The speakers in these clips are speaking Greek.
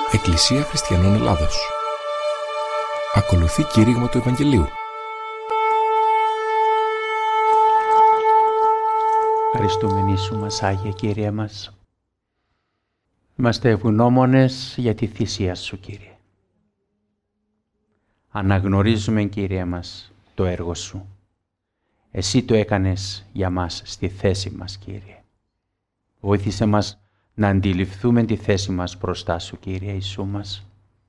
Εκκλησία Χριστιανών Ελλάδος. Ακολουθεί κήρυγμα του Ευαγγελίου. Ευχαριστούμε Ιησού μας, Άγιε Κύριε μας. Είμαστε ευγνώμονες για τη θυσία Σου, Κύριε. Αναγνωρίζουμε, Κύριε μας, το έργο Σου. Εσύ το έκανες για μας στη θέση μας, Κύριε. Βοήθησε μας να αντιληφθούμε τη θέση μας μπροστά Σου, Κύριε Ιησού μας.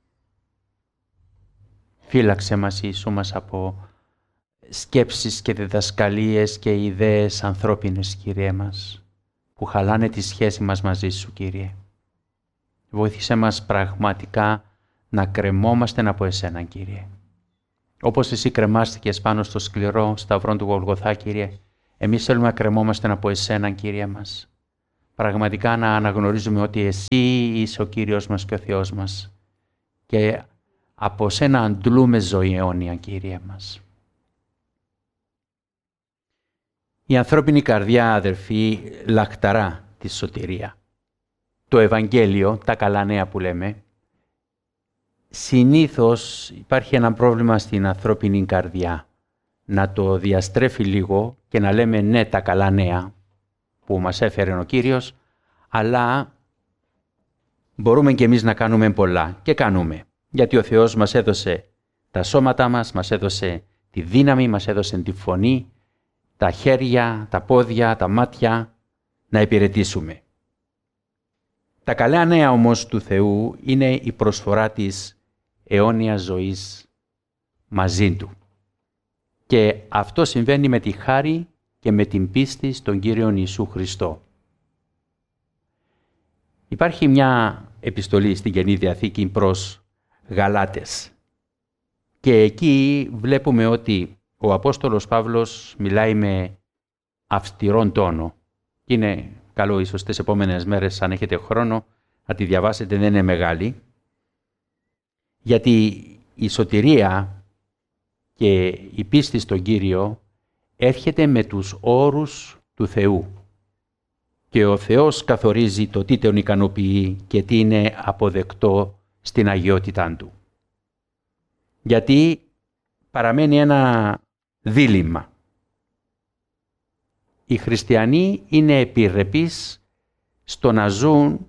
Φύλαξε μας, Ιησού μας, από σκέψεις και διδασκαλίες και ιδέες ανθρώπινες, Κύριε μας, που χαλάνε τη σχέση μας μαζί Σου, Κύριε. Βοήθησε μας πραγματικά να κρεμόμαστε από Εσένα, Κύριε. Όπως Εσύ κρεμάστηκες πάνω στο σκληρό σταυρό του Γολγοθά, Κύριε, εμείς θέλουμε να κρεμόμαστε από Εσένα, Κύριε μας. Πραγματικά να αναγνωρίζουμε ότι Εσύ είσαι ο Κύριος μας και ο Θεός μας και από Σένα αντλούμε ζωή αιώνια, Κύριε μας. Η ανθρώπινη καρδιά, αδερφοί, λαχταρά τη σωτηρία. Το Ευαγγέλιο, τα καλά νέα που λέμε, συνήθως υπάρχει ένα πρόβλημα στην ανθρώπινη καρδιά. Να το διαστρέφει λίγο και να λέμε ναι τα καλά νέα που μας έφερε ο Κύριος, αλλά μπορούμε και εμείς να κάνουμε πολλά και κάνουμε. Γιατί ο Θεός μας έδωσε τα σώματα μας έδωσε τη δύναμη, μας έδωσε τη φωνή, τα χέρια, τα πόδια, τα μάτια, να υπηρετήσουμε. Τα καλά νέα όμως του Θεού είναι η προσφορά της αιώνιας ζωής μαζί Του. Και αυτό συμβαίνει με τη χάρη και με την πίστη στον Κύριο Ιησού Χριστό. Υπάρχει μια επιστολή στην Καινή Διαθήκη προς Γαλάτες και εκεί βλέπουμε ότι ο Απόστολος Παύλος μιλάει με αυστηρόν τόνο. Είναι καλό ίσως τις επόμενες μέρες, αν έχετε χρόνο, να τη διαβάσετε, δεν είναι μεγάλη. Γιατί η σωτηρία και η πίστη στον Κύριο έρχεται με τους όρους του Θεού. Και ο Θεός καθορίζει το τι τον ικανοποιεί και τι είναι αποδεκτό στην αγιότητά Του. Γιατί παραμένει ένα δίλημμα. Οι χριστιανοί είναι επιρρεπείς στο να ζουν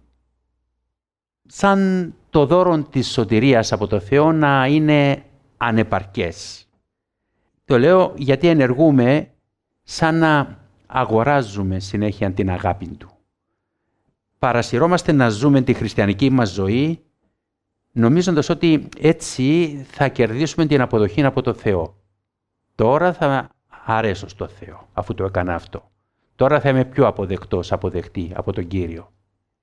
σαν το δώρο της σωτηρίας από το Θεό να είναι ανεπαρκές. Το λέω γιατί ενεργούμε σαν να αγοράζουμε συνέχεια την αγάπη Του. Παρασυρώμαστε να ζούμε τη χριστιανική μας ζωή νομίζοντας ότι έτσι θα κερδίσουμε την αποδοχή από το Θεό. Τώρα θα αρέσω στο Θεό αφού το έκανα αυτό. Τώρα θα είμαι πιο αποδεκτός, αποδεκτή από τον Κύριο.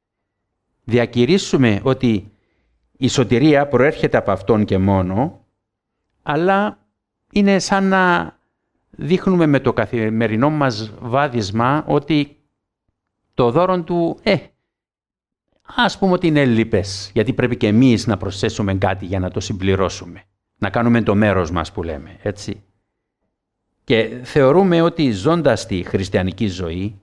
Διακηρύσουμε ότι η σωτηρία προέρχεται από Αυτόν και μόνο, αλλά είναι σαν να δείχνουμε με το καθημερινό μας βάδισμα ότι το δώρο Του, ας πούμε ότι είναι λίπες, γιατί πρέπει και εμείς να προσθέσουμε κάτι για να το συμπληρώσουμε. Να κάνουμε το μέρος μας που λέμε, έτσι. Και θεωρούμε ότι ζώντας τη χριστιανική ζωή,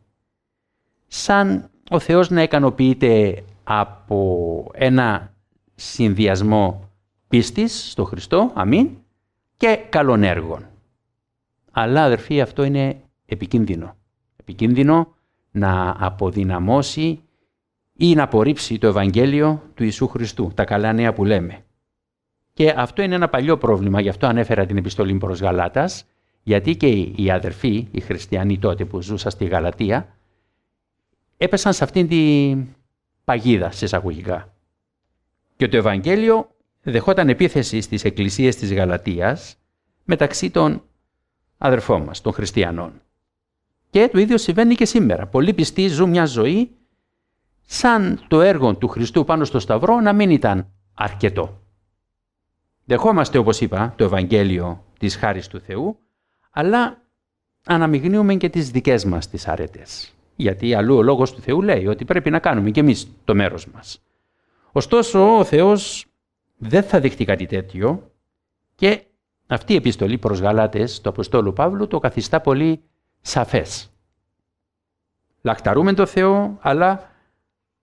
σαν ο Θεός να ικανοποιείται από ένα συνδυασμό πίστης στο Χριστό, αμήν, και καλών έργων. Αλλά αδερφοί, αυτό είναι επικίνδυνο. Επικίνδυνο να αποδυναμώσει ή να απορρίψει το Ευαγγέλιο του Ιησού Χριστού, τα καλά νέα που λέμε. Και αυτό είναι ένα παλιό πρόβλημα, γι' αυτό ανέφερα την επιστολή προς Γαλάτας, γιατί και οι αδερφοί, οι χριστιανοί τότε που ζούσαν στη Γαλατία, έπεσαν σε αυτήν την παγίδα, σε εισαγωγικά. Και το Ευαγγέλιο δεχόταν επίθεση στις εκκλησίες της Γαλατίας μεταξύ των αδερφών μας, των χριστιανών. Και το ίδιο συμβαίνει και σήμερα. Πολλοί πιστοί ζουν μια ζωή σαν το έργο του Χριστού πάνω στο Σταυρό να μην ήταν αρκετό. Δεχόμαστε, όπως είπα, το Ευαγγέλιο της χάρης του Θεού, αλλά αναμειγνύουμε και τις δικές μας τις αρέτες. Γιατί αλλού ο Λόγος του Θεού λέει ότι πρέπει να κάνουμε και εμείς το μέρος μας. Ωστόσο, ο Θεός δεν θα δεχτεί κάτι τέτοιο και αυτή η επιστολή προς Γαλάτες του Αποστόλου Παύλου το καθιστά πολύ σαφές. Λαχταρούμε το Θεό, αλλά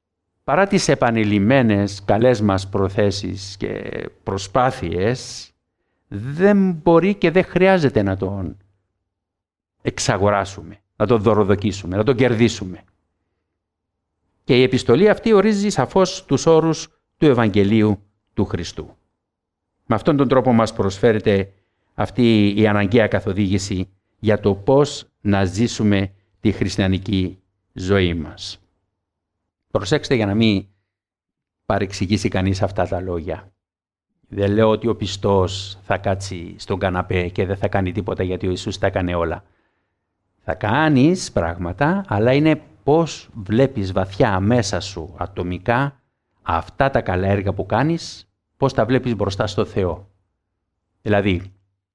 παρά τις επανειλημμένες καλές μας προθέσεις και προσπάθειες, δεν μπορεί και δεν χρειάζεται να τον εξαγοράσουμε, να τον δωροδοκίσουμε, να τον κερδίσουμε. Και η επιστολή αυτή ορίζει σαφώς τους όρους του Ευαγγελίου του Χριστού. Με αυτόν τον τρόπο μας προσφέρεται αυτή η αναγκαία καθοδήγηση για το πώς να ζήσουμε τη χριστιανική ζωή μας. Προσέξτε για να μην παρεξηγήσει κανείς αυτά τα λόγια. Δεν λέω ότι ο πιστός θα κάτσει στον καναπέ και δεν θα κάνει τίποτα γιατί ο Ιησούς τα έκανε όλα. Θα κάνεις πράγματα, αλλά είναι πώς βλέπεις βαθιά μέσα σου ατομικά αυτά τα καλά έργα που κάνεις, πώς τα βλέπεις μπροστά στο Θεό. Δηλαδή,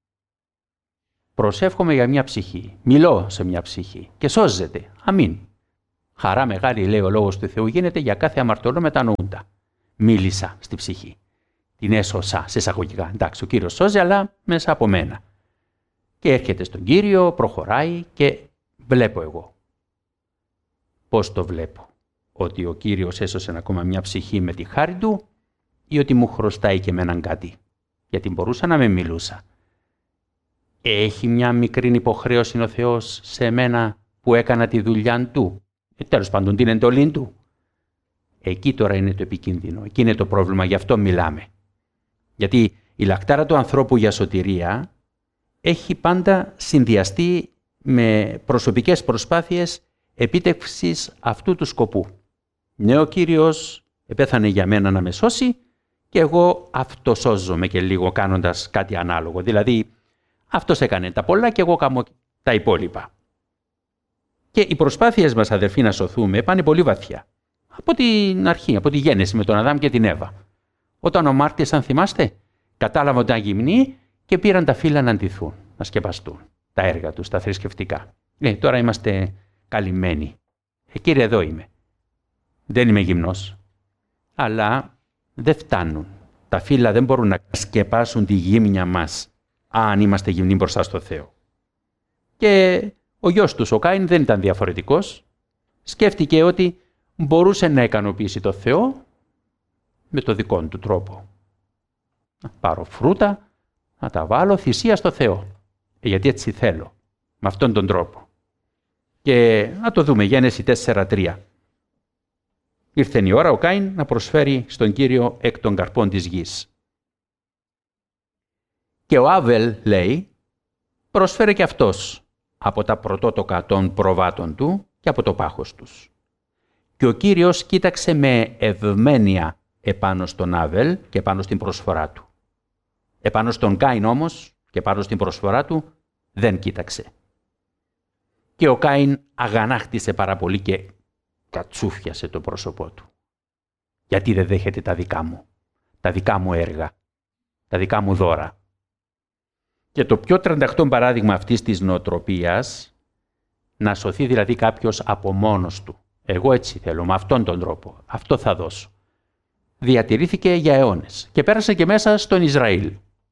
προσεύχομαι για μια ψυχή, μιλώ σε μια ψυχή και σώζεται. Αμήν. Χαρά μεγάλη, λέει ο λόγος του Θεού, γίνεται για κάθε αμαρτωλό μετανοούντα. Μίλησα στη ψυχή. Την έσωσα σε εισαγωγικά. Εντάξει, ο Κύριος σώζει, αλλά μέσα από μένα. Και έρχεται στον Κύριο, προχωράει και βλέπω εγώ. Πώς το βλέπω? Ότι ο Κύριος έσωσε ακόμα μια ψυχή με τη χάρη του ή ότι μου χρωστάει και εμέναν κάτι? Γιατί μπορούσα να με μιλούσα. Έχει μια μικρή υποχρέωση ο Θεός σε μένα που έκανα τη δουλειά του? Τέλος πάντων την εντολή του. Εκεί τώρα είναι το επικίνδυνο. Εκεί είναι το πρόβλημα, γι' αυτό μιλάμε. Γιατί η λακτάρα του ανθρώπου για σωτηρία έχει πάντα συνδυαστεί με προσωπικές προσπάθειες επίτευξης αυτού του σκοπού. Ναι, ο Κύριος επέθανε για μένα να με σώσει και εγώ αυτοσώζομαι και λίγο κάνοντας κάτι ανάλογο. Δηλαδή, αυτός έκανε τα πολλά και εγώ κάνω τα υπόλοιπα. Και οι προσπάθειες μας, αδερφοί, να σωθούμε πάνε πολύ βαθιά. Από την αρχή, από τη γέννηση με τον Αδάμ και την Εύα. Όταν ο Μάρτης, αν θυμάστε, κατάλαβε ότι ήταν γυμνοί και πήραν τα φύλλα να ντυθούν, να σκεπαστούν τα έργα τους, τα θρησκευτικά. Τώρα είμαστε καλυμμένοι. Κύριε, εδώ είμαι. Δεν είμαι γυμνός. Αλλά δεν φτάνουν. Τα φύλλα δεν μπορούν να σκεπάσουν τη γύμνια μας, αν είμαστε γυμνοί μπροστά στο Θεό. Και ο γιος τους, ο Κάιν, δεν ήταν διαφορετικός. Σκέφτηκε ότι μπορούσε να ικανοποιήσει το Θεό με το δικό του τρόπο. Να πάρω φρούτα, να τα βάλω θυσία στο Θεό. Γιατί έτσι θέλω. Με αυτόν τον τρόπο. Και να το δούμε, Γένεση 4:3. Ήρθε η ώρα ο Κάιν να προσφέρει στον Κύριο εκ των καρπών της γης. Και ο Άβελ, λέει, προσφέρε και αυτός από τα πρωτότοκα των προβάτων του και από το πάχος τους. Και ο Κύριος κοίταξε με ευμένεια επάνω στον Άβελ και επάνω στην προσφορά του. Επάνω στον Κάιν όμως και επάνω στην προσφορά του δεν κοίταξε. Και ο Κάιν αγανάκτησε πάρα πολύ και κατσούφιασε το πρόσωπό του. Γιατί δεν δέχεται τα δικά μου έργα, τα δικά μου δώρα. Και το πιο τρανταχτό παράδειγμα αυτής της νοοτροπίας, να σωθεί δηλαδή κάποιος από μόνος του. Εγώ έτσι θέλω, με αυτόν τον τρόπο, αυτό θα δώσω. Διατηρήθηκε για αιώνες και πέρασε και μέσα στον Ισραήλ.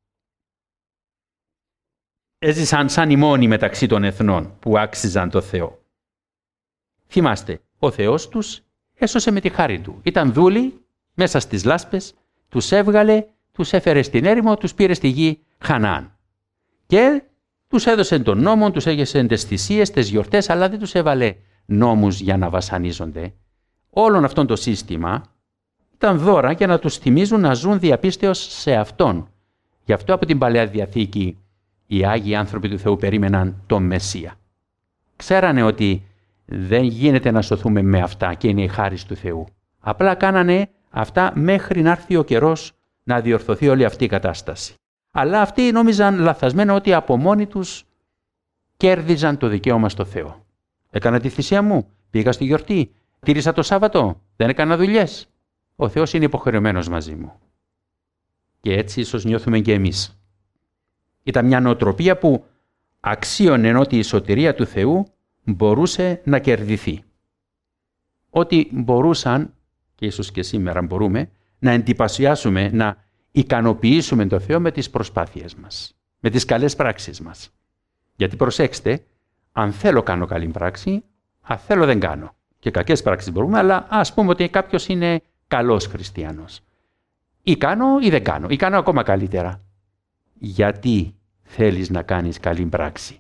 Έζησαν σαν οι μόνοι μεταξύ των εθνών που άξιζαν το Θεό. Θυμάστε, ο Θεός τους έσωσε με τη χάρη του. Ήταν δούλοι μέσα στις λάσπες, τους έβγαλε, τους έφερε στην έρημο, τους πήρε στη γη Χαναάν. Και τους έδωσε τον νόμο, τους έγεσε τις θυσίες, τις γιορτές, αλλά δεν τους έβαλε νόμους για να βασανίζονται. Όλον αυτό το σύστημα ήταν δώρα για να τους θυμίζουν να ζουν διαπίστεως σε Αυτόν. Γι' αυτό από την Παλαιά Διαθήκη οι Άγιοι άνθρωποι του Θεού περίμεναν τον Μεσσία. Ξέρανε ότι δεν γίνεται να σωθούμε με αυτά και είναι η χάρις του Θεού. Απλά κάνανε αυτά μέχρι να έρθει ο καιρός να διορθωθεί όλη αυτή η κατάσταση. Αλλά αυτοί νόμιζαν λαθασμένα ότι από μόνοι τους κέρδιζαν το δικαίωμα στο Θεό. Έκανα τη θυσία μου, πήγα στη γιορτή, τήρησα το Σάββατο, δεν έκανα δουλειές. Ο Θεός είναι υποχρεωμένος μαζί μου. Και έτσι ίσως νιώθουμε και εμείς. Ήταν μια νοοτροπία που αξίωνε ότι η σωτηρία του Θεού μπορούσε να κερδιθεί. Ότι μπορούσαν, και ίσως και σήμερα μπορούμε, να εντυπωσιάσουμε, να ικανοποιήσουμε τον Θεό με τις προσπάθειες μας, με τις καλές πράξεις μας. Γιατί προσέξτε, αν θέλω κάνω καλή πράξη, αν θέλω δεν κάνω. και κακές πράξεις μπορούμε, αλλά ας πούμε ότι κάποιος είναι καλός χριστιανός. Ή κάνω ή δεν κάνω. Ή κάνω ακόμα καλύτερα. Γιατί θέλεις να κάνεις καλή πράξη?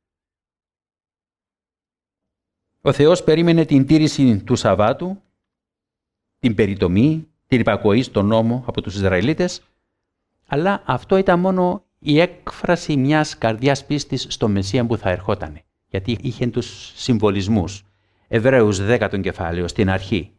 Ο Θεός περίμενε την τήρηση του Σαββάτου, την περιτομή, την υπακοή στον νόμο από τους Ισραηλίτες, αλλά αυτό ήταν μόνο η έκφραση μιας καρδιάς πίστης στο Μεσσία που θα ερχότανε. Γιατί είχε τους συμβολισμούς. Εβραίους 10 κεφάλαιο στην αρχή.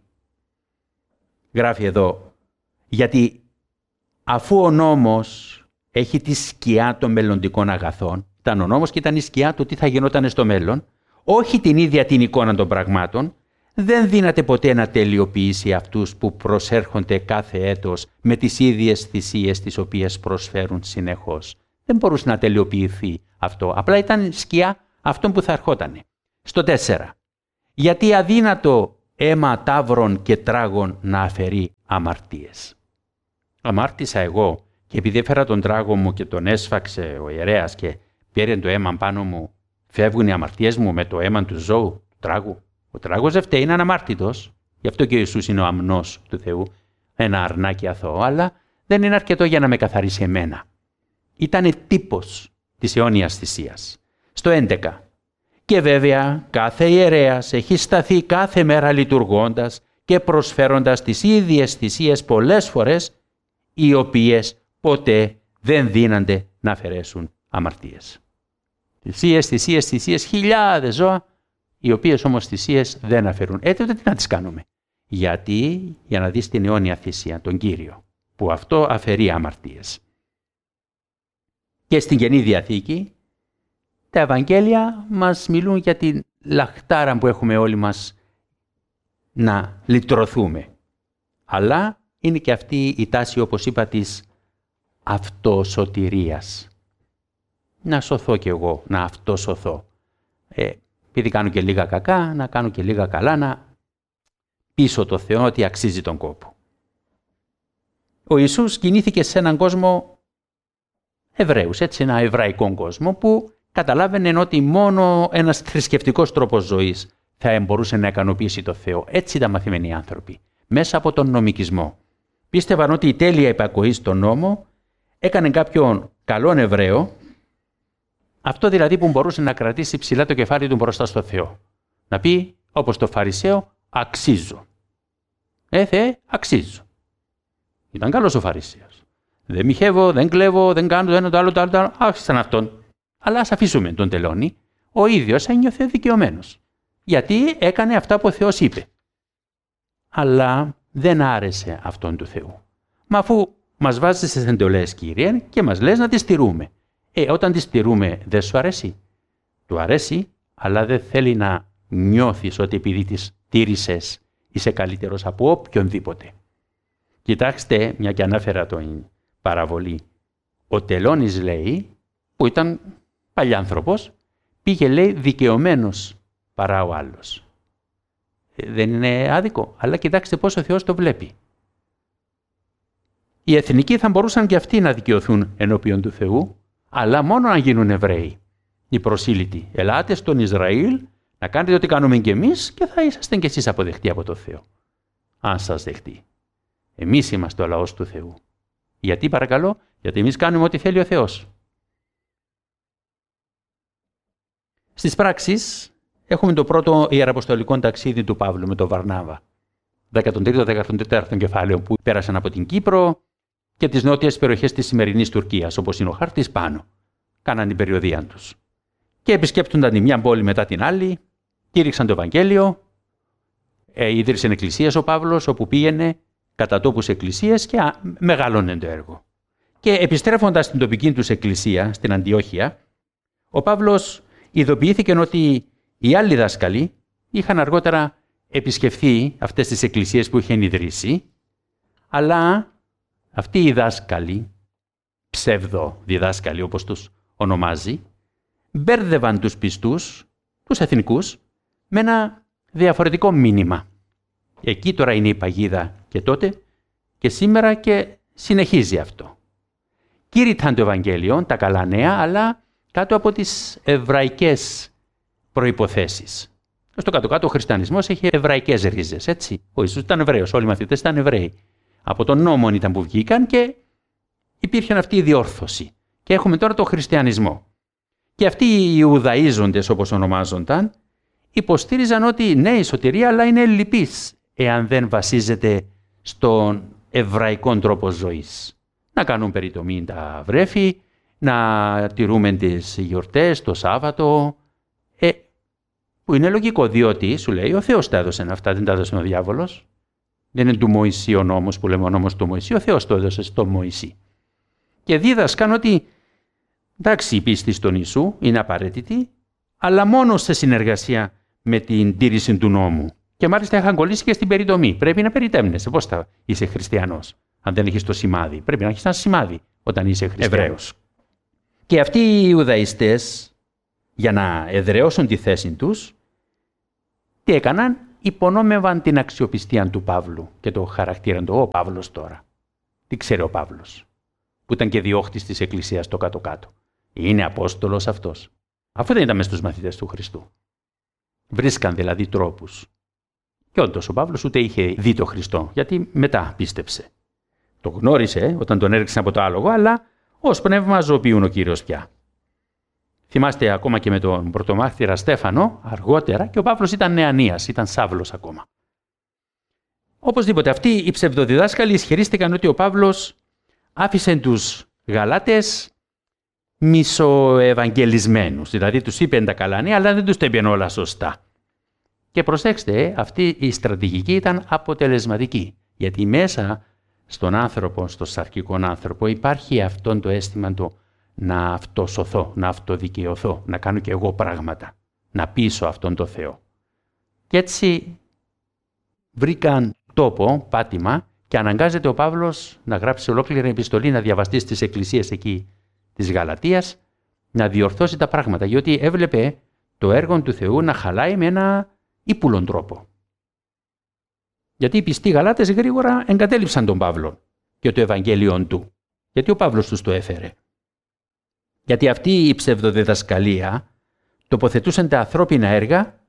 Γράφει εδώ, γιατί αφού ο νόμος έχει τη σκιά των μελλοντικών αγαθών, ήταν ο νόμος και ήταν η σκιά του τι θα γινόταν στο μέλλον, όχι την ίδια την εικόνα των πραγμάτων, δεν δύναται ποτέ να τελειοποιήσει αυτούς που προσέρχονται κάθε έτος με τις ίδιες θυσίες τις οποίες προσφέρουν συνεχώς. Δεν μπορούσε να τελειοποιηθεί αυτό. Απλά ήταν σκιά αυτών που θα ερχότανε. Στο 4. Γιατί αδύνατο αίμα ταύρων και τράγων να αφαιρεί αμαρτίες. Αμάρτησα εγώ και επειδή έφερα τον τράγο μου και τον έσφαξε ο ιερέας και πήρε το αίμα πάνω μου, φεύγουν οι αμαρτίες μου με το αίμα του ζώου, του τράγου. Ο τράγος δεν φταίει, είναι αναμάρτητος. Γι' αυτό και ο Ιησούς είναι ο αμνός του Θεού, ένα αρνάκι αθώο, αλλά δεν είναι αρκετό για να με καθαρίσει εμένα. Ήτανε τύπος της αιώνιας θυσίας. Στο 11. Και βέβαια κάθε ιερέας έχει σταθεί κάθε μέρα λειτουργώντας και προσφέροντας τις ίδιες θυσίες πολλές φορές, οι οποίες ποτέ δεν δύνανται να αφαιρέσουν αμαρτίες. Θυσίες, χιλιάδες ζώα, οι οποίες όμως θυσίες δεν αφαιρούν. Τότε τι να τις κάνουμε? Γιατί για να δεις την αιώνια θυσία, τον Κύριο, που αυτό αφαιρεί αμαρτίες. Και στην Καινή Διαθήκη, τα Ευαγγέλια μας μιλούν για την λαχτάρα που έχουμε όλοι μας να λυτρωθούμε. Αλλά είναι και αυτή η τάση, όπως είπα, της αυτοσωτηρίας. Να σωθώ κι εγώ, να αυτοσωθώ. Επειδή κάνω και λίγα κακά, να κάνω και λίγα καλά, να πείσω το Θεό ότι αξίζει τον κόπο. Ο Ιησούς κινήθηκε σε έναν κόσμο Εβραίους, έτσι, ένα εβραϊκό κόσμο που καταλάβαινε ότι μόνο ένας θρησκευτικός τρόπος ζωής θα μπορούσε να ικανοποιήσει το Θεό. Έτσι ήταν μαθημένοι οι άνθρωποι, μέσα από τον νομικισμό. Πίστευαν ότι η τέλεια υπακοή στον νόμο έκανε κάποιον καλόν Εβραίο, αυτό δηλαδή που μπορούσε να κρατήσει ψηλά το κεφάλι του μπροστά στο Θεό. Να πει, όπως το Φαρισαίο, αξίζω. Θεέ, αξίζω. Ήταν καλός ο Φαρισαίος. Δεν μοιχεύω, δεν κλέβω, δεν κάνω το ένα, το άλλο, το άλλο. Άρχισαν αυτόν. Αλλά ας αφήσουμε τον τελώνει. Ο ίδιος ένιωθε δικαιωμένος. Γιατί έκανε αυτά που ο Θεός είπε. Αλλά δεν άρεσε αυτόν του Θεού. Μα αφού μας βάζεις στις εντολές, Κύριε, και μας λες να τις τηρούμε. Όταν τις τηρούμε, δεν σου αρέσει? Του αρέσει, αλλά δεν θέλει να νιώθεις ότι επειδή τις τήρησες είσαι καλύτερος από οποιονδήποτε. Κοιτάξτε, μια και ανάφερα τον παραβολή. Ο τελώνης, λέει, που ήταν παλιάνθρωπος, πήγε, λέει, δικαιωμένος παρά ο άλλος. Δεν είναι άδικο, αλλά κοιτάξτε πώς ο Θεός το βλέπει. Οι εθνικοί θα μπορούσαν και αυτοί να δικαιωθούν ενώπιον του Θεού, αλλά μόνο αν γίνουν Εβραίοι. Οι προσήλυτοι, ελάτε στον Ισραήλ να κάνετε ό,τι κάνουμε κι εμείς και θα είσαστε κι εσείς αποδεχτοί από το Θεό. Αν σας δεχτεί. Εμείς είμαστε ο λαός του Θεού. Γιατί παρακαλώ? Γιατί εμείς κάνουμε ό,τι θέλει ο Θεός. Στις πράξεις έχουμε το πρώτο ιεραποστολικό ταξίδι του Παύλου με τον Βαρνάβα. 13ο-14ο κεφάλαιο που πέρασαν από την Κύπρο και τις νότιες περιοχές της σημερινής Τουρκίας, όπως είναι ο χάρτης πάνω. Κάναν την περιοδεία τους. Και επισκέπτονταν τη μια πόλη μετά την άλλη, κήρυξαν το Ευαγγέλιο, ίδρυσε εκκλησίες ο Παύλος, όπου πήγαινε κατά τόπους εκκλησίες και μεγάλωνε το έργο. Και επιστρέφοντας στην τοπική τους εκκλησία, στην Αντιόχεια, ο Παύλος ειδοποιήθηκε ότι οι άλλοι δάσκαλοι είχαν αργότερα επισκεφθεί αυτές τις εκκλησίες που είχαν ιδρύσει, αλλά αυτοί οι δάσκαλοι, ψευδοδιδάσκαλοι όπως τους ονομάζει, μπέρδευαν τους πιστούς, τους εθνικούς, με ένα διαφορετικό μήνυμα. Εκεί τώρα είναι η παγίδα και τότε και σήμερα και συνεχίζει αυτό. Κήρυταν το Ευαγγέλιο, τα καλά νέα, αλλά κάτω από τις εβραϊκές προϋποθέσεις. Στο κάτω-κάτω ο χριστιανισμός έχει εβραϊκές ρίζες, έτσι. Ο Ιησούς ήταν Εβραίος, όλοι οι μαθητές ήταν Εβραίοι. Από τον νόμο ήταν που βγήκαν και υπήρχε αυτή η διόρθωση. Και έχουμε τώρα τον χριστιανισμό. Και αυτοί οι Ιουδαΐζοντες, όπως ονομάζονταν, υποστήριζαν ότι ναι, η σωτηρία, αλλά είναι λυπής εάν δεν βασίζεται στον εβραϊκό τρόπο ζωής. Να κάνουν περιτομή τα βρέφη, να τηρούμε τις γιορτές, το Σάββατο, που είναι λογικό, διότι σου λέει ο Θεός τα έδωσε αυτά, δεν τα έδωσε ο διάβολος. Δεν είναι του Μωυσή ο νόμος που λέμε ο νόμος του Μωυσή, ο Θεός το έδωσε στο Μωυσή. Και δίδασκαν ότι εντάξει, η πίστη στον Ιησού είναι απαραίτητη, αλλά μόνο σε συνεργασία με την τήρηση του νόμου. Και μάλιστα είχαν κολλήσει και στην περιτομή. Πρέπει να περιτέμνεσαι. Πώς θα είσαι χριστιανός, αν δεν έχεις το σημάδι? Πρέπει να έχεις ένα σημάδι όταν είσαι χριστιανός. Και αυτοί οι Ιουδαϊστές, για να εδραιώσουν τη θέση τους, τι έκαναν? Υπονόμευαν την αξιοπιστία του Παύλου και το χαρακτήρα του. Ο Παύλος τώρα. Τι ξέρει ο Παύλος, που ήταν και διώχτης της Εκκλησίας στο κάτω-κάτω? Είναι Απόστολος αυτός? Αφού δεν ήταν μες στους μαθητές του Χριστού. Βρίσκαν δηλαδή τρόπους. Και όντως ο Παύλος ούτε είχε δει τον Χριστό, γιατί μετά πίστεψε. Το γνώρισε όταν τον έριξαν από το άλογο, αλλά ως πνεύμα ζωοποιούν ο Κύριος πια. Θυμάστε ακόμα και με τον πρωτομάρτυρα Στέφανο, αργότερα, και ο Παύλος ήταν νεανίας, ήταν Σάβλος ακόμα. Οπωσδήποτε αυτοί οι ψευδοδιδάσκαλοι ισχυρίστηκαν ότι ο Παύλος άφησε τους Γαλάτες μισοευαγγελισμένους. Δηλαδή τους είπε τα καλά νέα, αλλά δεν τους τα είπε όλα σωστά. Και προσέξτε, αυτή η στρατηγική ήταν αποτελεσματική. Γιατί μέσα στον άνθρωπο, στον σαρκικό άνθρωπο, υπάρχει αυτό το αίσθημα το να αυτοσωθώ, να αυτοδικαιωθώ, να κάνω και εγώ πράγματα, να πείσω αυτόν τον Θεό. Και έτσι βρήκαν τόπο, πάτημα, και αναγκάζεται ο Παύλος να γράψει ολόκληρη επιστολή, να διαβαστεί στις εκκλησίες εκεί της Γαλατίας, να διορθώσει τα πράγματα, γιατί έβλεπε το έργο του Θεού να χαλάει με ένα ύπουλον τρόπο. Γιατί οι πιστοί Γαλάτες γρήγορα εγκατέλειψαν τον Παύλο και το Ευαγγέλιο του. Γιατί ο Παύλος τους το έφερε. Γιατί αυτή η ψευδοδιδασκαλία τοποθετούσαν τα ανθρώπινα έργα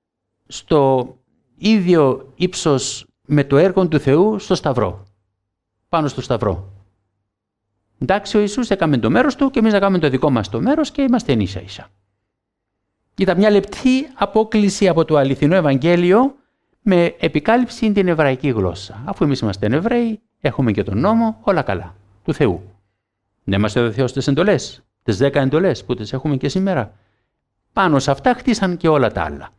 στο ίδιο ύψος με το έργο του Θεού στο Σταυρό. Πάνω στο Σταυρό. Εντάξει, ο Ιησούς έκαμε το μέρος του και εμείς να κάνουμε το δικό μας το μέρος και είμαστε ίσα ίσα. Ήταν μια λεπτή απόκληση από το αληθινό Ευαγγέλιο με επικάλυψη την εβραϊκή γλώσσα. Αφού εμείς είμαστε Εβραίοι, έχουμε και τον νόμο, όλα καλά, του Θεού. Δεν μας έδωσε ο Θεός τις εντολές, τις 10 εντολές που τις έχουμε και σήμερα. Πάνω σε αυτά χτίσαν και όλα τα άλλα.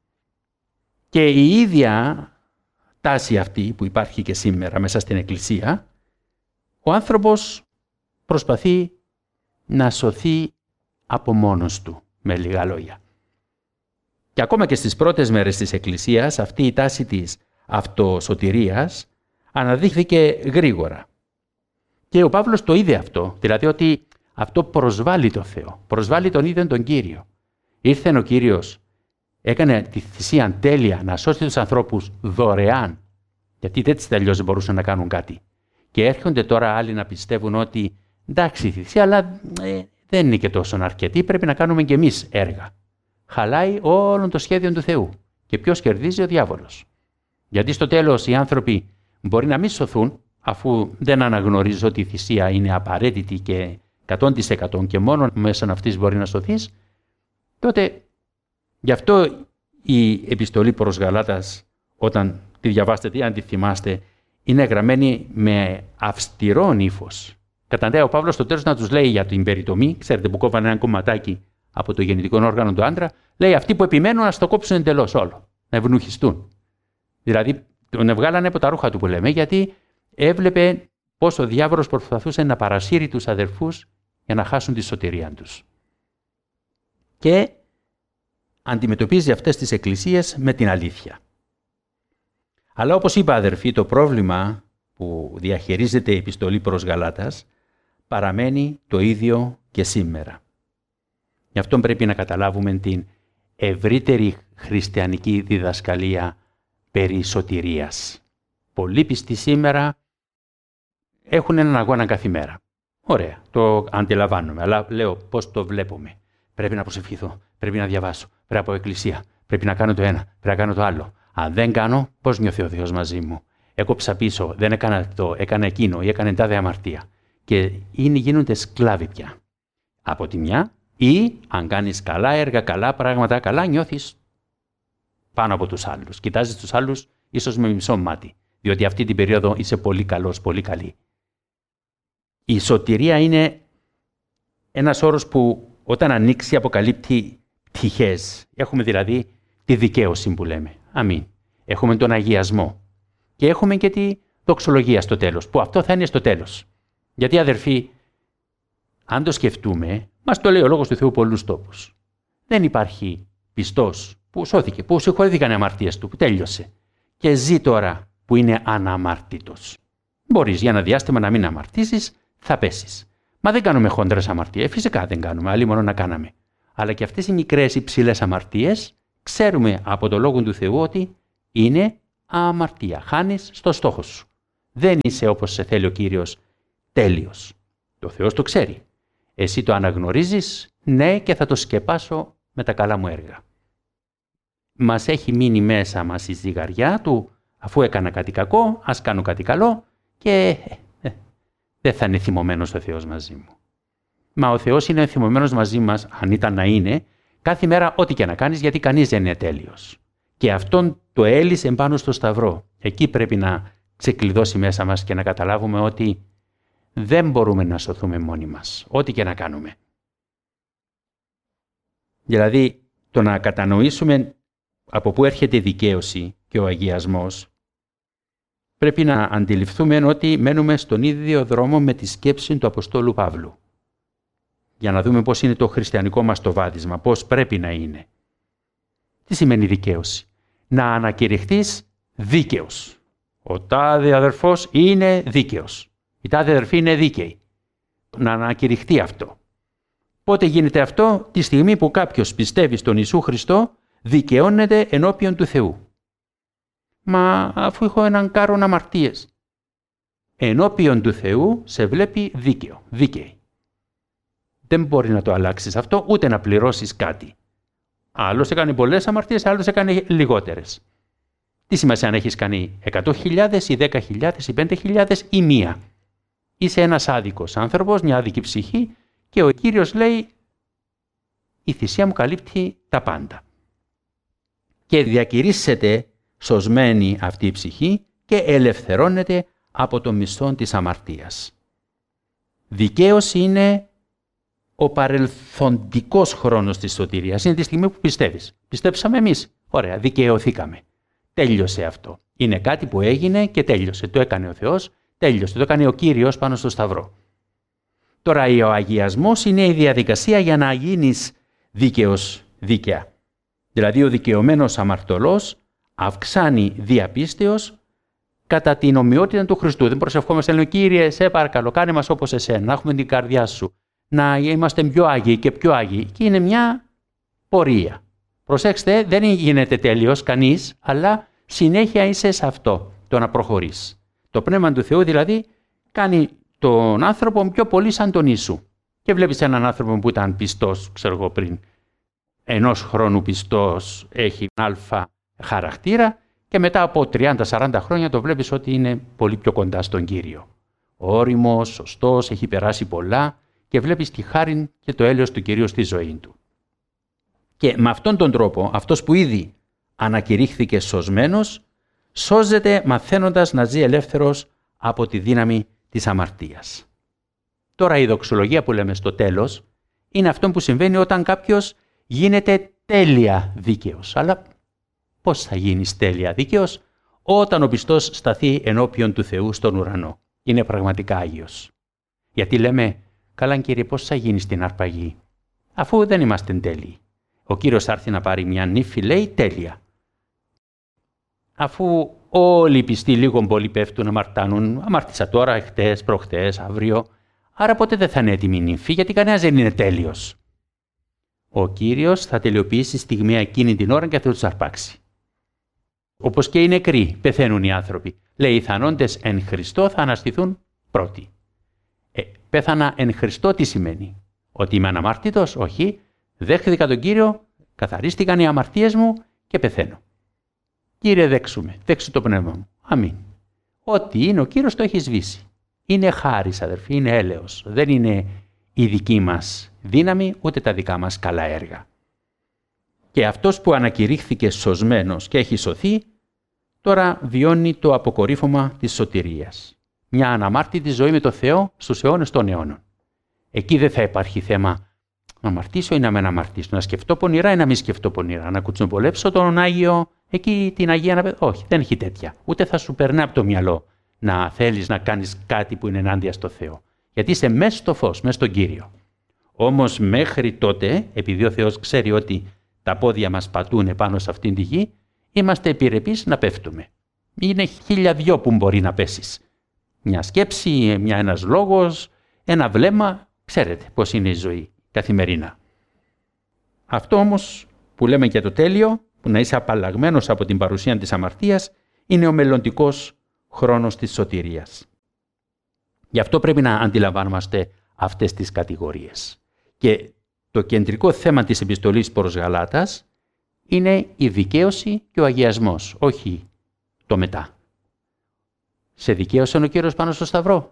Και η ίδια τάση αυτή που υπάρχει και σήμερα μέσα στην Εκκλησία, ο άνθρωπος προσπαθεί να σωθεί από μόνος του, με λίγα λόγια. Και ακόμα και στις πρώτες μέρες της Εκκλησίας, αυτή η τάση της αυτοσωτηρίας αναδείχθηκε γρήγορα. Και ο Παύλος το είδε αυτό, δηλαδή ότι αυτό προσβάλλει τον Θεό, προσβάλλει τον ίδιο τον Κύριο. Ήρθε ο Κύριος, έκανε τη θυσία τέλεια να σώσει τους ανθρώπους δωρεάν, γιατί έτσι τελειώς δεν μπορούσαν να κάνουν κάτι. Και έρχονται τώρα άλλοι να πιστεύουν ότι εντάξει η θυσία, αλλά δεν είναι και τόσο αρκετή, πρέπει να κάνουμε και εμείς έργα. Χαλάει όλο το σχέδιο του Θεού. Και ποιος κερδίζει? Ο διάβολος. Γιατί στο τέλος οι άνθρωποι μπορεί να μην σωθούν, αφού δεν αναγνωρίζω ότι η θυσία είναι απαραίτητη και 100% και μόνο μέσα αυτής μπορεί να σωθείς, τότε γι' αυτό η επιστολή προς Γαλάτας, όταν τη διαβάσετε ή αν τη θυμάστε, είναι γραμμένη με αυστηρό ύφος. Καταντάει ο Παύλος στο τέλος να τους λέει για την περιτομή, ξέρετε που κόβανε ένα κομματάκι από το γεννητικό όργανο του άντρα, λέει αυτοί που επιμένουν να στο κόψουν εντελώς όλο, να ευνουχιστούν. Δηλαδή τον βγάλανε από τα ρούχα του που λέμε, γιατί έβλεπε πώς ο διάβολος προσπαθούσε να παρασύρει τους αδερφούς για να χάσουν τη σωτηρία τους. Και αντιμετωπίζει αυτές τις εκκλησίες με την αλήθεια. Αλλά όπως είπα αδερφοί, το πρόβλημα που διαχειρίζεται η επιστολή προς Γαλάτας παραμένει το ίδιο και σήμερα. Γι' αυτό πρέπει να καταλάβουμε την ευρύτερη χριστιανική διδασκαλία περί σωτηρίας. Πολλοί πιστοί σήμερα έχουν έναν αγώνα κάθε μέρα. Ωραία, το αντιλαμβάνομαι, αλλά λέω πώς το βλέπουμε. Πρέπει να προσευχηθώ, πρέπει να διαβάσω, πρέπει από εκκλησία, Πρέπει να κάνω το ένα, πρέπει να κάνω το άλλο. Αν δεν κάνω, πώς νιώθει ο Θεός μαζί μου? Έκοψα πίσω, δεν έκανα αυτό, έκανα εκείνο ή έκανε τάδε αμαρτία. Και γίνονται σκλάβοι πια. Από τη μια, ή αν κάνεις καλά έργα, καλά πράγματα, καλά νιώθεις πάνω από τους άλλους. Κοιτάζεις τους άλλους ίσως με μισό μάτι, διότι αυτή την περίοδο είσαι πολύ καλός, πολύ καλή. Η σωτηρία είναι ένας όρος που όταν ανοίξει αποκαλύπτει πτυχές. Έχουμε δηλαδή τη δικαίωση που λέμε. Αμήν. Έχουμε τον αγιασμό. Και έχουμε και τη δοξολογία στο τέλος, που αυτό θα είναι στο τέλος. Γιατί αδερφοί, αν το σκεφτούμε, μας το λέει ο Λόγος του Θεού πολλούς τόπους. Δεν υπάρχει πιστός που σώθηκε, που συγχωρήθηκαν οι αμαρτίες του, που τέλειωσε. Και ζει τώρα που είναι αναμαρτήτος. Μπορείς για ένα διάστημα να μην αμαρτήσεις, θα πέσεις. Μα δεν κάνουμε χοντρές αμαρτίες. Φυσικά δεν κάνουμε, άλλοι μόνο να κάναμε. Αλλά και αυτές οι μικρές υψηλές αμαρτίες, ξέρουμε από το Λόγο του Θεού ότι είναι αμαρτία. Χάνεις στο στόχο σου. Δεν είσαι όπως σε θέλει ο Κύριος τέλειος. Το Θεός το ξέρει. Εσύ το αναγνωρίζεις, ναι, και θα το σκεπάσω με τα καλά μου έργα. Μας έχει μείνει μέσα μας η ζυγαριά του, αφού έκανα κάτι κακό, ας κάνω κάτι καλό και δεν θα είναι θυμωμένος ο Θεός μαζί μου. Μα ο Θεός είναι θυμωμένος μαζί μας, αν ήταν να είναι, κάθε μέρα ό,τι και να κάνεις, γιατί κανείς δεν είναι τέλειος. Και αυτόν το έλυσε πάνω στο Σταυρό. Εκεί πρέπει να ξεκλειδώσει μέσα μας και να καταλάβουμε ότι δεν μπορούμε να σωθούμε μόνοι μας, ό,τι και να κάνουμε. Δηλαδή, το να κατανοήσουμε από πού έρχεται η δικαίωση και ο αγιασμός, πρέπει να αντιληφθούμε ότι μένουμε στον ίδιο δρόμο με τη σκέψη του Αποστόλου Παύλου. Για να δούμε πώς είναι το χριστιανικό μας το βάδισμα, πώς πρέπει να είναι. Τι σημαίνει δικαίωση? Να ανακηρυχθείς δίκαιος. Ο τάδε αδερφός είναι δίκαιος. Η τάδε αδερφή είναι δίκαιη. Να ανακηρυχθεί αυτό. Πότε γίνεται αυτό? Τη στιγμή που κάποιος πιστεύει στον Ιησού Χριστό, δικαιώνεται ενώπιον του Θεού. Μα αφού έχω έναν κάρον αμαρτίες. Ενώπιον του Θεού σε βλέπει δίκαιο, δίκαιη. Δεν μπορεί να το αλλάξεις αυτό, ούτε να πληρώσεις κάτι. Άλλος έκανε πολλές αμαρτίες, άλλος έκανε λιγότερες. Τι σημασία αν έχεις κάνει 100.000 ή 10.000 ή 5.000 ή μία? Είσαι ένας άδικος άνθρωπος, μια άδικη ψυχή και ο Κύριος λέει η θυσία μου καλύπτει τα πάντα. Και διακηρύσσεται σωσμένη αυτή η ψυχή και ελευθερώνεται από το μισθό της αμαρτίας. Δικαίωση είναι ο παρελθοντικός χρόνος της σωτηρίας. Είναι τη στιγμή που πιστεύεις. Πιστέψαμε εμείς. Ωραία, δικαιωθήκαμε. Τέλειωσε αυτό. Είναι κάτι που έγινε και τέλειωσε. Το έκανε ο Θεός, τέλειωσε. Το έκανε ο Κύριος πάνω στο Σταυρό. Τώρα ο αγιασμός είναι η διαδικασία για να γίνεις δίκαιος δίκαια. Δηλαδή ο δικαιωμένος αμαρτωλός αυξάνει διαπίστεως κατά την ομοιότητα του Χριστού. Δεν προσευχόμαστε, λέμε, Κύριε, σε παρακαλώ, κάνε μας όπως εσένα, να έχουμε την καρδιά σου, να είμαστε πιο άγιοι και πιο άγιοι. Και είναι μια πορεία. Προσέξτε, δεν γίνεται τέλειος κανείς, αλλά συνέχεια είσαι σε αυτό, το να προχωρείς. Το Πνεύμα του Θεού δηλαδή κάνει τον άνθρωπο πιο πολύ σαν τον Ιησού. Και βλέπεις έναν άνθρωπο που ήταν πιστός, ξέρω εγώ πριν, ενός χρόνου πιστός, έχει αλφα χαρακτήρα και μετά από 30-40 χρόνια το βλέπεις ότι είναι πολύ πιο κοντά στον Κύριο. Όριμος, σωστός, έχει περάσει πολλά και βλέπεις τη χάριν και το έλεος του Κυρίου στη ζωή του. Και με αυτόν τον τρόπο, αυτός που ήδη ανακηρύχθηκε σωσμένος, σώζεται μαθαίνοντας να ζει ελεύθερος από τη δύναμη της αμαρτίας. Τώρα η δοξολογία που λέμε στο τέλος είναι αυτό που συμβαίνει όταν κάποιος γίνεται τέλεια δίκαιος. Αλλά πώς θα γίνεις τέλεια δίκαιος? Όταν ο πιστός σταθεί ενώπιον του Θεού στον ουρανό. Είναι πραγματικά Άγιος. Γιατί λέμε, καλά Κύριε, πώς θα γίνεις στην αρπαγή? Αφού δεν είμαστε τέλειοι. Ο Κύριος θα έρθει να πάρει μια νύφη, λέει, τέλεια. Αφού όλοι οι πιστοί λίγο πολύ πέφτουν, αμαρτάνουν, αμάρτησα τώρα, εχθές, προχθές, αύριο, άρα ποτέ δεν θα είναι έτοιμη η νύφη, γιατί κανένας δεν είναι τέλειος. Ο Κύριος θα τελειοποιήσει στιγμή εκείνη την ώρα και θα τους αρπάξει. Όπως και οι νεκροί πεθαίνουν οι άνθρωποι. Λέει, οι θανόντες εν Χριστώ θα αναστηθούν πρώτοι. Πέθανα εν Χριστώ τι σημαίνει? Ότι είμαι αναμάρτητος? Όχι. Δέχθηκα τον Κύριο, καθαρίστηκαν οι αμαρτίες μου και πεθαίνω. Κύριε, δέξου το πνεύμα μου. Αμήν. Ό,τι είναι ο Κύριος το έχει σβήσει. Είναι χάρις, αδερφοί, είναι έλεος. Δεν είναι η δική μας δύναμη, ούτε τα δικά μας καλά έργα. Και αυτός που ανακηρύχθηκε σωσμένος και έχει σωθεί, τώρα βιώνει το αποκορύφωμα της σωτηρίας. Μια αναμάρτητη ζωή με το Θεό στους αιώνες των αιώνων. Εκεί δεν θα υπάρχει θέμα να αμαρτήσω ή να με αμαρτήσω, να σκεφτώ πονηρά ή να μην σκεφτώ πονηρά, να κουτσομπολέψω τον Άγιο, εκεί την Αγία να... Όχι, δεν έχει τέτοια. Ούτε θα σου περνά από το μυαλό να θέλεις να κάνεις κάτι που είναι ενάντια στο Θεό. Γιατί είσαι μέσα στο φως, μέσα στον Κύριο. Όμως μέχρι τότε, επειδή ο Θεός ξέρει ότι τα πόδια μας πατούν πάνω σε αυτήν τη γη, είμαστε επιρρεπείς να πέφτουμε. Είναι 1002 που μπορεί να πέσεις. Μια σκέψη, ένας λόγος, ένα βλέμμα, ξέρετε πώς είναι η ζωή καθημερινά. Αυτό όμως που λέμε και το τέλειο, που να είσαι απαλλαγμένος από την παρουσία της αμαρτίας, είναι ο μελλοντικός χρόνος της σωτηρίας. Γι' αυτό πρέπει να αντιλαμβάνομαστε αυτές τις κατηγορίες. Και το κεντρικό θέμα της επιστολής προς Γαλάτας είναι η δικαίωση και ο αγιασμός, όχι το μετά. Σε δικαίωσε ο Κύριος πάνω στο Σταυρό.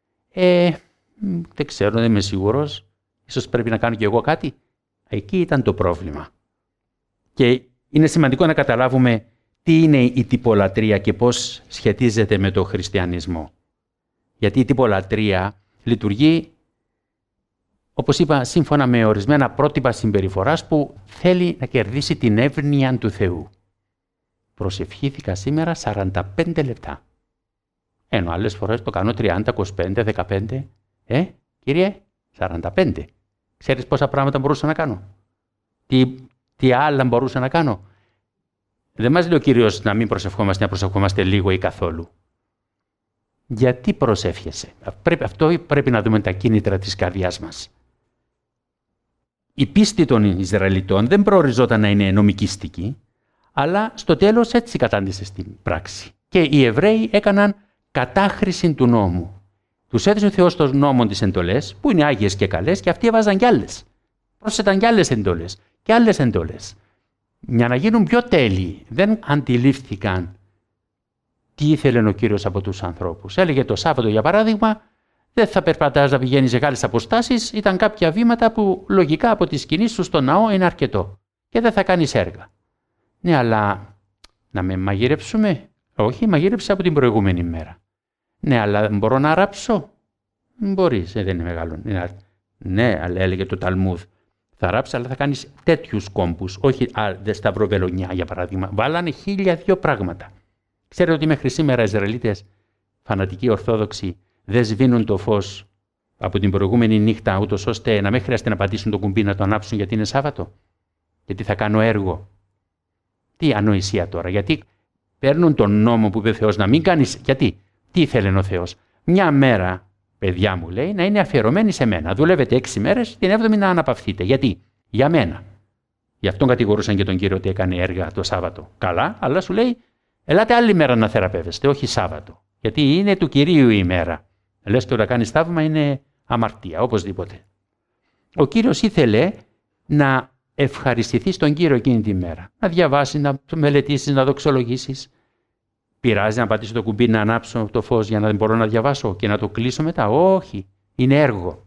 Δεν ξέρω, δεν είμαι σίγουρος. Ίσως πρέπει να κάνω κι εγώ κάτι. Εκεί ήταν το πρόβλημα. Και είναι σημαντικό να καταλάβουμε τι είναι η τυπολατρεία και πώς σχετίζεται με το χριστιανισμό. Γιατί η τυπολατρεία λειτουργεί, όπως είπα, σύμφωνα με ορισμένα πρότυπα συμπεριφοράς που θέλει να κερδίσει την εύνοια του Θεού. Προσευχήθηκα σήμερα 45 λεπτά. Ενώ άλλες φορές το κάνω 30, 25, 15. Κύριε, 45. Ξέρεις πόσα πράγματα μπορούσα να κάνω. Τι άλλα μπορούσα να κάνω. Δεν μας λέει ο Κύριος να μην προσευχόμαστε, να προσευχόμαστε λίγο ή καθόλου. Γιατί προσεύχεσαι. Αυτό πρέπει να δούμε τα κίνητρα της καρδιάς μας. Η πίστη των Ισραηλιτών δεν προοριζόταν να είναι νομικιστική, αλλά στο τέλος έτσι κατάντησε στην πράξη. Και οι Εβραίοι έκαναν κατάχρηση του νόμου. Τους έδωσε ο Θεός των νόμων τις εντολές, που είναι άγιες και καλές, και αυτοί έβαζαν κι άλλες. Πρόσθεταν κι άλλες εντολές και άλλες εντολές. Για να γίνουν πιο τέλειοι, δεν αντιλήφθηκαν τι ήθελε ο Κύριος από τους ανθρώπους. Έλεγε το Σάββατο, για παράδειγμα, δεν θα περπατάς να πηγαίνεις σε μεγάλες αποστάσεις, ήταν κάποια βήματα που λογικά από τη σκηνή σου στο ναό είναι αρκετό και δεν θα κάνεις έργα. Ναι, αλλά να με μαγειρέψουμε. Όχι, μαγείρεψε από την προηγούμενη μέρα. Ναι, αλλά μπορώ να ράψω. Μπορείς, δεν είναι μεγάλο. Ναι, αλλά έλεγε το Ταλμούδ. Θα ράψει, αλλά θα κάνεις τέτοιους κόμπους. Όχι σταυροβελονιά, για παράδειγμα. Βάλανε 1002 πράγματα. Ξέρετε ότι μέχρι σήμερα οι Ισραηλίτες, φανατικοί Ορθόδοξοι, δεν σβήνουν το φως από την προηγούμενη νύχτα, ούτως ώστε να μην χρειάζεται να πατήσουν το κουμπί να το ανάψουν γιατί είναι Σάββατο. Γιατί θα κάνω έργο. Τι ανοησία τώρα. Γιατί παίρνουν τον νόμο που είπε ο Θεός να μην κάνεις. Γιατί. Τι ήθελε ο Θεός. Μια μέρα, παιδιά μου λέει, να είναι αφιερωμένη σε μένα. Δουλεύετε 6 μέρες, την 7η να αναπαυθείτε. Γιατί. Για μένα. Γι' αυτόν κατηγορούσαν και τον Κύριο ότι έκανε έργα το Σάββατο. Καλά, αλλά σου λέει, ελάτε άλλη μέρα να θεραπεύεστε, όχι Σάββατο. Γιατί είναι του Κυρίου η ημέρα. Λες τώρα κάνεις θαύμα, είναι αμαρτία, οπωσδήποτε. Ο Κύριος ήθελε να ευχαριστηθεί στον Κύριο εκείνη τη μέρα. Να διαβάσεις, να μελετήσεις, να δοξολογήσεις. Πειράζει να πατήσω το κουμπί, να ανάψω το φως για να μπορώ να διαβάσω και να το κλείσω μετά. Όχι, είναι έργο.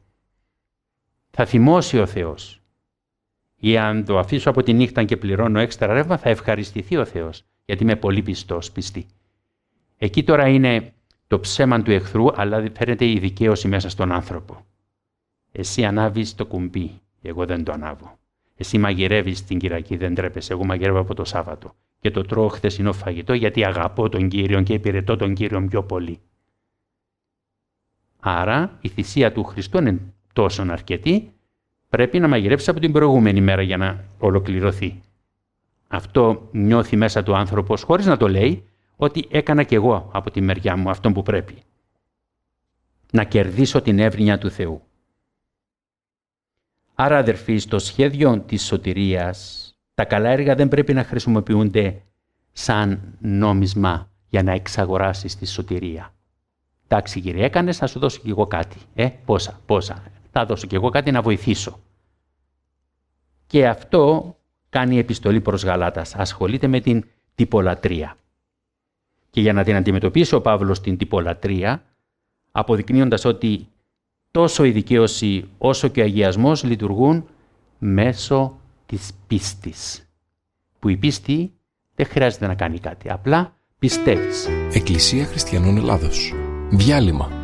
Θα θυμώσει ο Θεός. Ή αν το αφήσω από τη νύχτα και πληρώνω έξτρα ρεύμα, θα ευχαριστηθεί ο Θεός. Γιατί είμαι πολύ πιστός, πιστή. Εκεί τώρα είναι το ψέμα του εχθρού, αλλά φαίνεται η δικαίωση μέσα στον άνθρωπο. Εσύ ανάβεις το κουμπί, εγώ δεν το ανάβω. Εσύ μαγειρεύεις την Κυριακή, δεν τρέπεσαι. Εγώ μαγειρεύω από το Σάββατο. Και το τρώω χθεσινό φαγητό γιατί αγαπώ τον Κύριο και υπηρετώ τον Κύριο πιο πολύ. Άρα η θυσία του Χριστού είναι τόσο αρκετή, πρέπει να μαγειρεύσει από την προηγούμενη μέρα για να ολοκληρωθεί. Αυτό νιώθει μέσα του άνθρωπος, χωρίς να το λέει, ότι έκανα κι εγώ από τη μεριά μου αυτό που πρέπει. Να κερδίσω την εύνοια του Θεού. Άρα, αδερφοί, στο σχέδιο της σωτηρίας, τα καλά έργα δεν πρέπει να χρησιμοποιούνται σαν νόμισμα για να εξαγοράσεις τη σωτηρία. Εντάξει, κύριε, έκανες, θα σου δώσω κι εγώ κάτι. Πόσα. Θα δώσω κι εγώ κάτι να βοηθήσω. Και αυτό κάνει επιστολή προς Γαλάτας. Ασχολείται με την τυπολατρεία. Και για να την αντιμετωπίσει ο Παύλος την τυπολατρεία, αποδεικνύοντας ότι τόσο η δικαίωση όσο και ο αγιασμός λειτουργούν μέσω της πίστης. Που η πίστη δεν χρειάζεται να κάνει κάτι, απλά πιστεύεις. Εκκλησία Χριστιανών Ελλάδος. Διάλειμμα.